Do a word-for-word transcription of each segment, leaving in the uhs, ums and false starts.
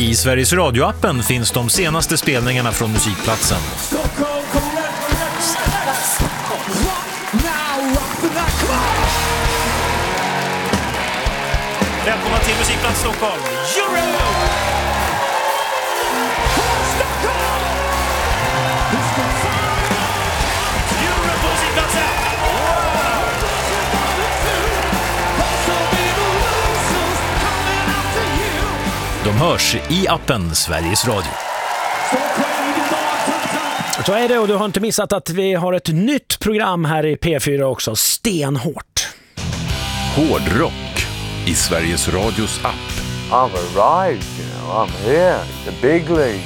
I Sveriges Radio-appen finns de senaste spelningarna från musikplatsen. Välkomna till Musikplats Stockholm, Euro! Euro på musikplatsen! De hörs i appen Sveriges Radio. Så är det, och du har inte missat att vi har ett nytt program här i P fyra också, stenhårt. Hårdrock i Sveriges Radios app. I've arrived, you know, I'm here, the big league.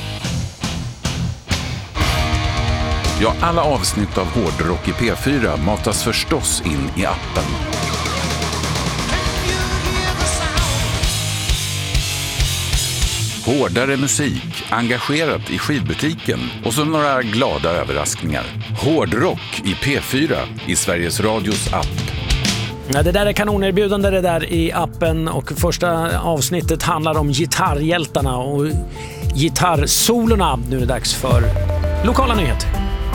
Ja, alla avsnitt av Hårdrock i P fyra matas förstås in i appen. Hårdare musik, engagerat i skivbutiken och så några glada överraskningar. Hårdrock i P fyra i Sveriges Radios app. Ja, det där är kanonerbjudande det där i appen, och första avsnittet handlar om gitarrhjältarna och gitarrsolorna. Nu är det dags för lokala nyheter.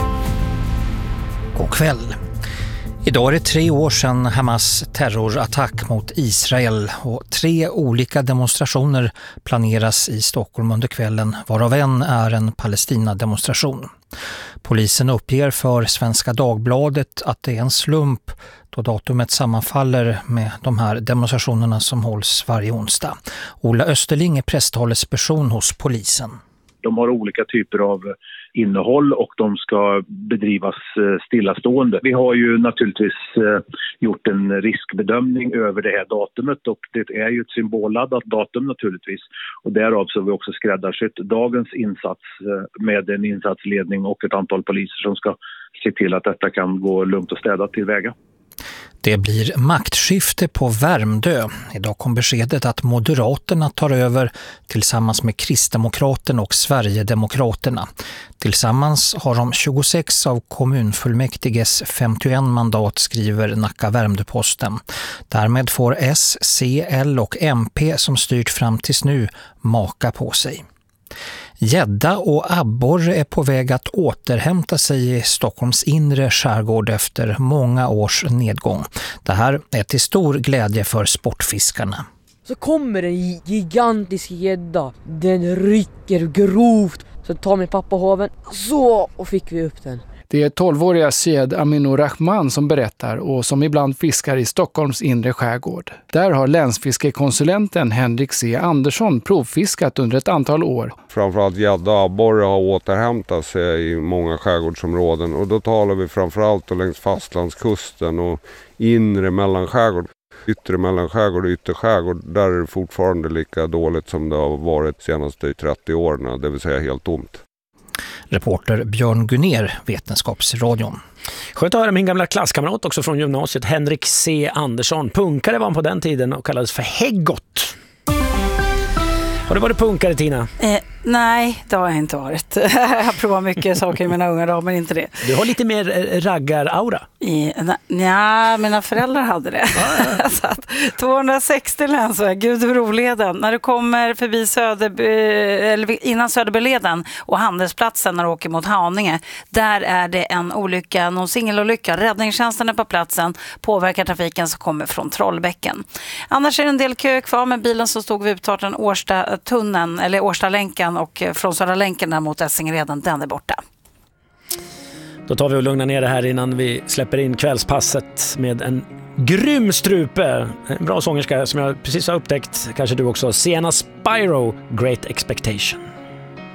God kväll. Idag är det tre år sedan Hamas terrorattack mot Israel, och tre olika demonstrationer planeras i Stockholm under kvällen, varav en är en Palestina-demonstration. Polisen uppger för Svenska Dagbladet att det är en slump då datumet sammanfaller med de här demonstrationerna som hålls varje onsdag. Ola Österling är presstalesperson hos polisen. De har olika typer av innehåll och de ska bedrivas stillastående. Vi har ju naturligtvis gjort en riskbedömning över det här datumet, och det är ju ett symbolladdat datum naturligtvis. Och därav så har vi också skräddarsytt dagens insats med en insatsledning och ett antal poliser som ska se till att detta kan gå lugnt och städat tillväga. Det blir maktskifte på Värmdö. Idag kom beskedet att Moderaterna tar över tillsammans med Kristdemokraterna och Sverigedemokraterna. Tillsammans har de tjugosex av kommunfullmäktiges femtioen mandat, skriver Nacka Värmdö-Posten. Därmed får S, C, L och M P som styrt fram tills nu maka på sig. Gädda och abborre är på väg att återhämta sig i Stockholms inre skärgård efter många års nedgång. Det här är till stor glädje för sportfiskarna. Så kommer en gigantisk gädda. Den rycker grovt. Så tar min pappa haven. Så, och fick vi upp den. Det är tolvåriga Syed Aminur Rahman som berättar, och som ibland fiskar i Stockholms inre skärgård. Där har länsfiskekonsulenten Henrik C. Andersson provfiskat under ett antal år. Framförallt gädda och abborre har återhämtat sig i många skärgårdsområden, och då talar vi framförallt längs fastlandskusten och inre mellanskärgård. Yttre mellanskärgård och ytterskärgård, där är det fortfarande lika dåligt som det har varit de senaste trettio åren, det vill säga helt tomt. Reporter Björn Gunner, Vetenskapsradion. Skönt att höra min gamla klasskamrat också från gymnasiet, Henrik C. Andersson. Punkare var han på den tiden och kallades för Häggott. Har du varit punkare, Tina? Eh, nej, det har jag inte varit. Jag har provat mycket saker i mina unga dagar, men inte det. Du har lite mer raggar-aura. Ja, mina föräldrar hade det. Ah, ja. Så att, tvåhundrasextio länsväg, Gudbroleden. När du kommer förbi Söderby, eller innan Söderbyleden och Handelsplatsen när du åker mot Haninge, där är det en olycka, någon singelolycka. Räddningstjänsten är på platsen, påverkar trafiken som kommer från Trollbäcken. Annars är det en del kö kvar, med bilen som stod vid utfarten Årsta tunneln, eller Årstalänken, och från Södra länken där mot Essingereden, den är borta. Då tar vi och lugnar ner det här innan vi släpper in kvällspasset med en grym strupe. En bra sångerska som jag precis har upptäckt, kanske du också. Sienna Spyro, Great Expectation.